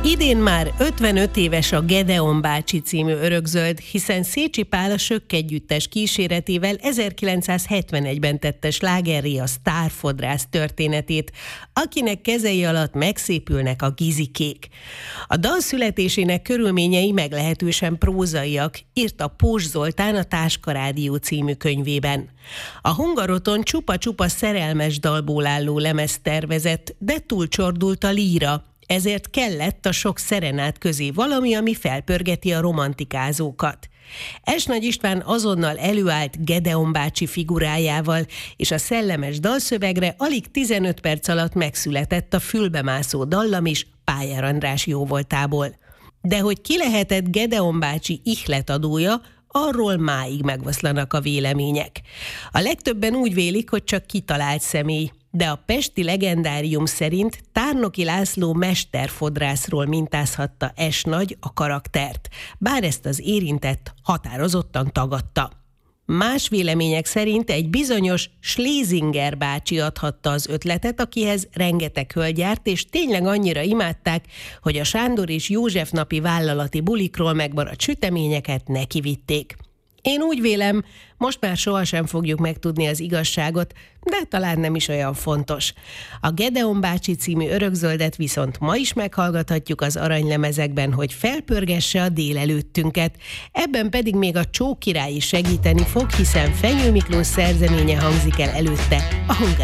Idén már 55 éves a Gedeon bácsi című örökzöld, hiszen Szécsi Pál a Sökk együttes kíséretével 1971-ben tette slágerré a sztárfodrász történetét, akinek kezei alatt megszépülnek a gizikék. A dal születésének körülményei meglehetősen prózaiak, írta Pós Zoltán a Táska Rádió című könyvében. A Hungaroton csupa-csupa szerelmes dalból álló lemezt tervezett, de túlcsordult a líra. Ezért kellett a sok szerenát közé valami, ami felpörgeti a romantikázókat. S. Nagy István azonnal előállt Gedeon bácsi figurájával, és a szellemes dalszövegre alig 15 perc alatt megszületett a fülbemászó dallam is Pályár András jóvoltából. De hogy ki lehetett Gedeon bácsi ihletadója, arról máig megoszlanak a vélemények. A legtöbben úgy vélik, hogy csak kitalált személy, de a pesti legendárium szerint Tárnoki László mesterfodrászról mintázhatta S. Nagy a karaktert, bár ezt az érintett határozottan tagadta. Más vélemények szerint egy bizonyos Schlesinger bácsi adhatta az ötletet, akihez rengeteg hölgy járt, és tényleg annyira imádták, hogy a Sándor és József napi vállalati bulikról megmaradt süteményeket nekivitték. Én úgy vélem, most már sohasem fogjuk megtudni az igazságot, de talán nem is olyan fontos. A Gedeon bácsi című örökzöldet viszont ma is meghallgathatjuk az aranylemezekben, hogy felpörgesse a délelőttünket. Ebben pedig még a Csók király is segíteni fog, hiszen Fenyő Miklós szerzeménye hangzik el előtte, a